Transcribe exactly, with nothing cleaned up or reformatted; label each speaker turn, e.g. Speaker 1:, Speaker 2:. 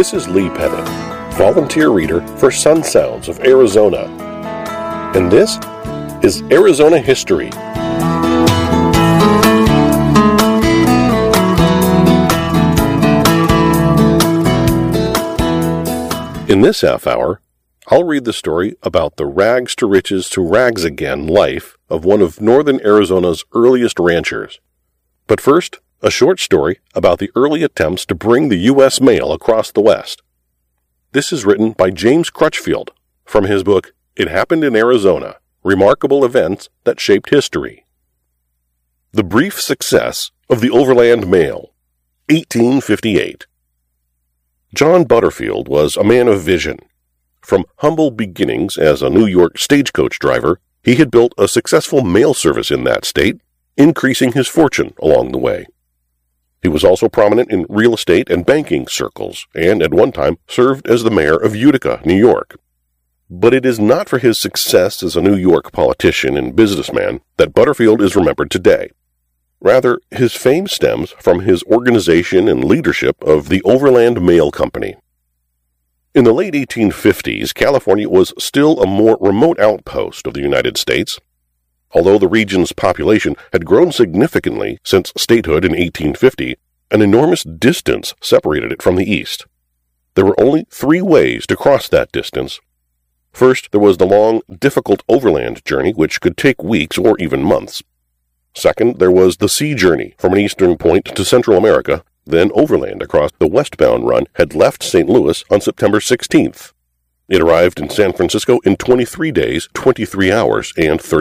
Speaker 1: This is Lee Pettit, volunteer reader for Sun Sounds of Arizona. And this is Arizona History. In this half hour, I'll read the story about the rags to riches to rags again life of one of northern Arizona's earliest ranchers. But first, a short story about the early attempts to bring the U S mail across the West. This is written by James Crutchfield from his book, It Happened in Arizona, Remarkable Events That Shaped History. The Brief Success of the Overland Mail, eighteen fifty-eight. John Butterfield was a man of vision. From humble beginnings as a New York stagecoach driver, he had built a successful mail service in that state, increasing his fortune along the way. He was also prominent in real estate and banking circles, and at one time served as the mayor of Utica, New York. But it is not for his success as a New York politician and businessman that Butterfield is remembered today. Rather, his fame stems from his organization and leadership of the Overland Mail Company. In the late eighteen fifties, California was still a more remote outpost of the United States. Although the region's population had grown significantly since statehood in eighteen fifty, an enormous distance separated it from the east. There were only three ways to cross that distance. First, there was the long, difficult overland journey, which could take weeks or even months. Second, there was the sea journey from an eastern point to Central America, then overland across the westbound run had left Saint Louis on September sixteenth. It arrived in San Francisco in twenty-three days, twenty-three hours, and